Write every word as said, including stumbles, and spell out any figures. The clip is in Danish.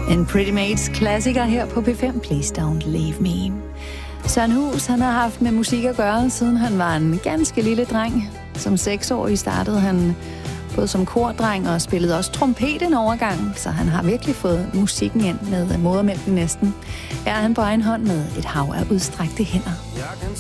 En Pretty Mates klassiker her på P fem, Please Don't Leave Me. Søren Hus, han har haft med musik at gøre, siden han var en ganske lille dreng. Som seksårig startede han både som kordreng og spillede også trompet en overgang, så han har virkelig fået musikken ind med modermælken næsten. Er han på egen hånd med et hav af udstrakte hænder. Jeg kan